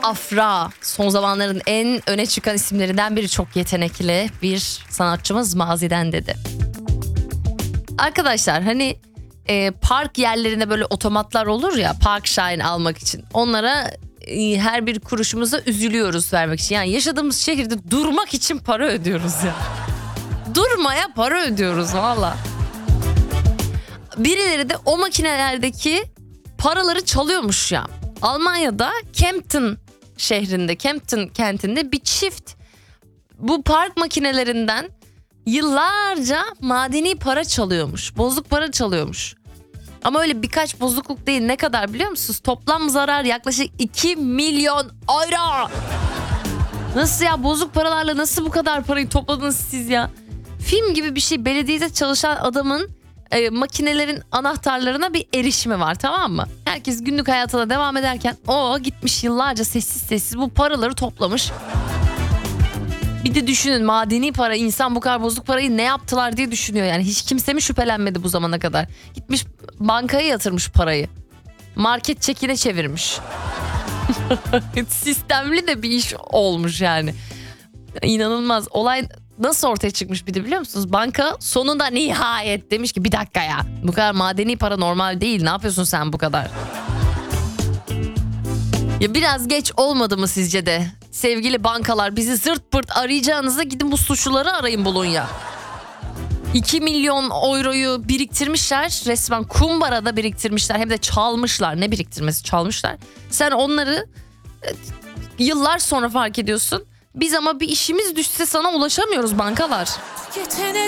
Afra son zamanların en öne çıkan isimlerinden biri, çok yetenekli bir sanatçımız maziden dedi. Arkadaşlar hani park yerlerinde böyle otomatlar olur ya, park shine almak için. Onlara her bir kuruşumuza üzülüyoruz vermek için. Yani yaşadığımız şehirde durmak için para ödüyoruz ya. Durmaya para ödüyoruz valla. Birileri de o makinelerdeki paraları çalıyormuş ya. Almanya'da Kempten şehrinde, Kempten kentinde bir çift bu park makinelerinden yıllarca madeni para çalıyormuş. Bozuk para çalıyormuş. Ama öyle birkaç bozukluk değil, ne kadar biliyor musunuz? Toplam zarar yaklaşık 2 milyon euro. Nasıl ya, bozuk paralarla nasıl bu kadar parayı topladınız siz ya? Film gibi bir şey. Belediyede çalışan adamın makinelerin anahtarlarına bir erişimi var, tamam mı? Herkes günlük hayatına devam ederken o gitmiş yıllarca sessiz sessiz bu paraları toplamış. Bir de düşünün, madeni para, insan bu kadar bozuk parayı ne yaptılar diye düşünüyor. Yani hiç kimse mi şüphelenmedi bu zamana kadar? Gitmiş bankaya yatırmış parayı. Market çekine çevirmiş. Sistemli de bir iş olmuş yani. İnanılmaz. Olay nasıl ortaya çıkmış bir de biliyor musunuz? Banka sonunda nihayet demiş ki bir dakika ya, bu kadar madeni para normal değil, ne yapıyorsun sen bu kadar? Ya biraz geç olmadı mı sizce de? Sevgili bankalar, bizi zırt pırt arayacağınıza gidin bu suçluları arayın, bulun ya. 2 milyon euroyu biriktirmişler, resmen kumbarada biriktirmişler, hem de çalmışlar. Ne biriktirmesi, çalmışlar. Sen onları yıllar sonra fark ediyorsun. Biz ama bir işimiz düşse sana ulaşamıyoruz bankalar. Tüketene